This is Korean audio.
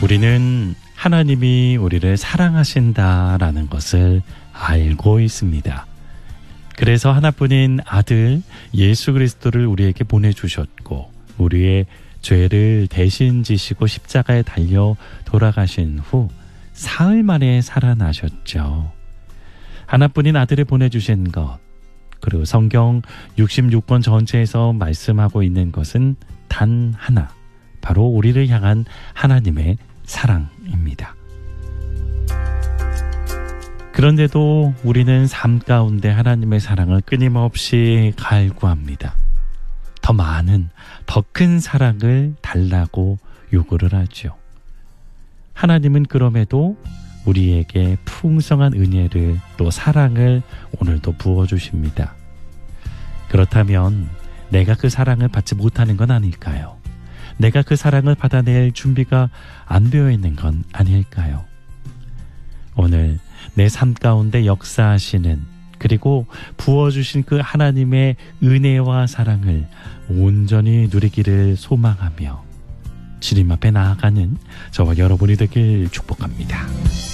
우리는 하나님이 우리를 사랑하신다라는 것을 알고 있습니다. 그래서 하나뿐인 아들 예수 그리스도를 우리에게 보내주셨고 우리의 죄를 대신 지시고 십자가에 달려 돌아가신 후 사흘 만에 살아나셨죠. 하나뿐인 아들을 보내주신 것, 그리고 성경 66권 전체에서 말씀하고 있는 것은 단 하나, 바로 우리를 향한 하나님의 사랑입니다. 그런데도 우리는 삶 가운데 하나님의 사랑을 끊임없이 갈구합니다. 더 많은, 더 큰 사랑을 달라고 요구를 하죠. 하나님은 그럼에도 우리에게 풍성한 은혜를 또 사랑을 오늘도 부어주십니다. 그렇다면 내가 그 사랑을 받지 못하는 건 아닐까요? 내가 그 사랑을 받아낼 준비가 안 되어 있는 건 아닐까요? 오늘 내 삶 가운데 역사하시는 그리고 부어주신 그 하나님의 은혜와 사랑을 온전히 누리기를 소망하며 주님 앞에 나아가는 저와 여러분이 되길 축복합니다.